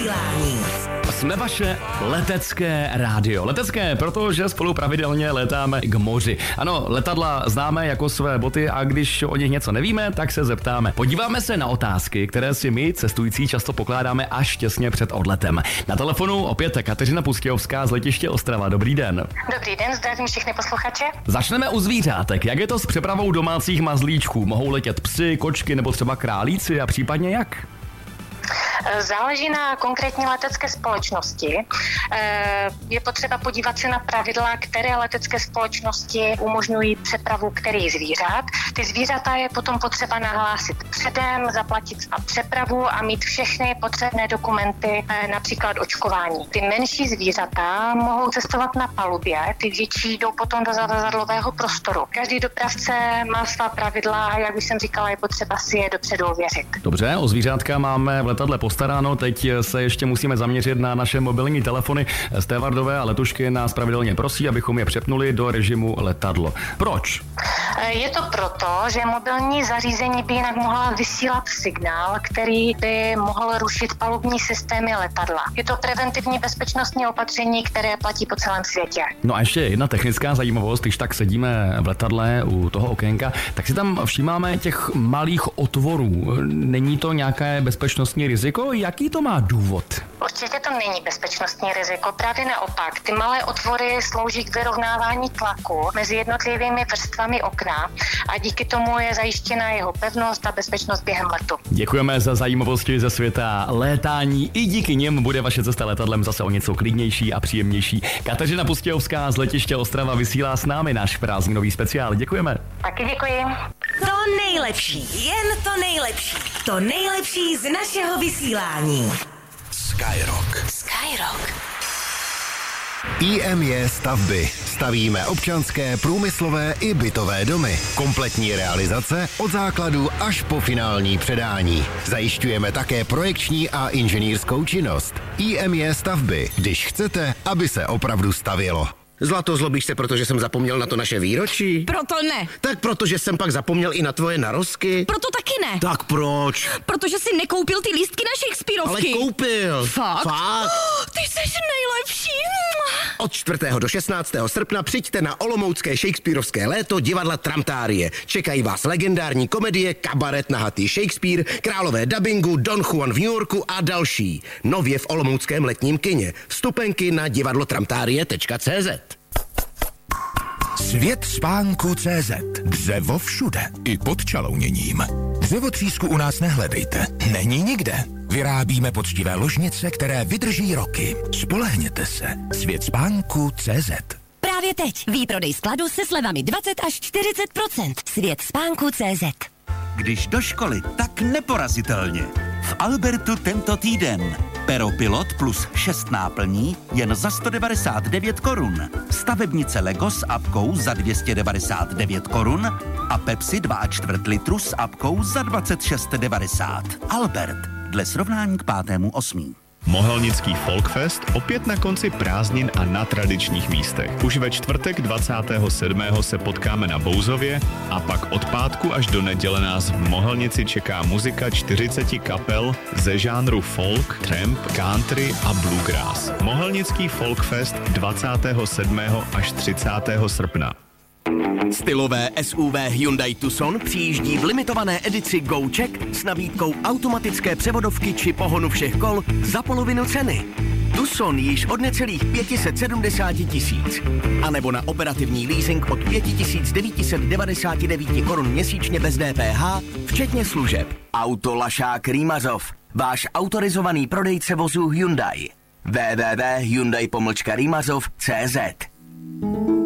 vysílání. Jsme vaše letecké rádio. Letecké, protože spolu pravidelně letáme k moři. Ano, letadla známe jako své boty a když o nich něco nevíme, tak se zeptáme. Podíváme se na otázky, které si my, cestující, často pokládáme až těsně před odletem. Na telefonu opět Kateřina Pustějovská z letiště Ostrava. Dobrý den. Dobrý den, zdravím všechny posluchače. Začneme u zvířátek. Jak je to s přepravou domácích mazlíčků? Mohou letět psy, kočky nebo třeba králíci a případně jak? Záleží na konkrétní letecké společnosti. Je potřeba podívat se na pravidla, které letecké společnosti umožňují přepravu kterých zvířat. Ty zvířata je potom potřeba nahlásit předem, zaplatit za přepravu a mít všechny potřebné dokumenty, například očkování. Ty menší zvířata mohou cestovat na palubě, ty větší jdou potom do zavazadlového prostoru. Každý dopravce má svá pravidla a jak už jsem říkala, je potřeba si je dopředu ověřit. Dobře, o zvířátka máme v letadle postaráno, teď se ještě musíme zaměřit na naše mobilní telefony. Stevardové a letušky nás pravidelně prosí, abychom je přepnuli do režimu letadlo. Proč? Je to proto, že mobilní zařízení by jinak mohla vysílat signál, který by mohl rušit palubní systémy letadla. Je to preventivní bezpečnostní opatření, které platí po celém světě. No a ještě jedna technická zajímavost, když tak sedíme v letadle u toho okénka, tak si tam všímáme těch malých otvorů. Není to nějaké bezpečnostní riziko? Jaký to má důvod? Určitě to není bezpečnostní riziko, právě naopak. Ty malé otvory slouží k vyrovnávání tlaku mezi jednotlivými vrstvami okna a díky tomu je zajištěna jeho pevnost a bezpečnost během letu. Děkujeme za zajímavosti ze světa létání. I díky něm bude vaše cesta letadlem zase o něco klidnější a příjemnější. Kateřina Pustějovská z letiště Ostrava vysílá s námi náš prázdninový speciál. Děkujeme. Taky děkuji. To nejlepší, jen to nejlepší. To nejlepší z našeho vysílání. Skyrock. IMJ Stavby. Stavíme občanské, průmyslové i bytové domy. Kompletní realizace od základu až po finální předání. Zajišťujeme také projekční a inženýrskou činnost. IMJ Stavby. Když chcete, aby se opravdu stavělo. Zlato, zlobíš se, protože jsem zapomněl na to naše výročí? Proto ne. Tak protože jsem pak zapomněl i na tvoje narozky? Proto taky ne. Tak proč? Protože jsi nekoupil ty lístky na Shakespeareovky. Ale koupil. Fakt? Fakt? Ty jsi nejlepší. Od 4. do 16. srpna přijďte na olomoucké Shakespeareovské léto divadla Tramtárie. Čekají vás legendární komedie, kabaret nahatý Shakespeare, králové dabingu, Don Juan v New Yorku a další. Nově v olomouckém letním kině. Vstupenky na divadlotramtárie.cz. Svět spánku.cz. Dřevo všude, i pod čalouněním. Dřevotřísku u nás nehledejte, není nikde. Vyrábíme poctivé ložnice, které vydrží roky. Spolehněte se. Svět spánku.cz. Právě teď výprodej skladu se slevami 20 až 40%. Svět spánku.cz. Když do školy, tak neporazitelně. V Albertu tento týden. Pero Pilot plus 6 náplní jen za 199 korun. Stavebnice Lego s apkou za 299 korun a Pepsi 2,4 litru s apkou za 26,90. Albert. Dle srovnání k 5.8. Mohelnický Folkfest opět na konci prázdnin a na tradičních místech. Už ve čtvrtek 27. se potkáme na Bouzově a pak od pátku až do neděle nás v Mohelnici čeká muzika 40 kapel ze žánru folk, tramp, country a bluegrass. Mohelnický Folkfest 27. až 30. srpna. Stylové SUV Hyundai Tucson přijíždí v limitované edici GoCheck s nabídkou automatické převodovky či pohonu všech kol za polovinu ceny. Tucson již od necelých 570 000. A nebo na operativní leasing od 5999 korun měsíčně bez DPH, včetně služeb. Autolašák Rýmazov, váš autorizovaný prodejce vozů Hyundai. www.hyundai-rýmazov.cz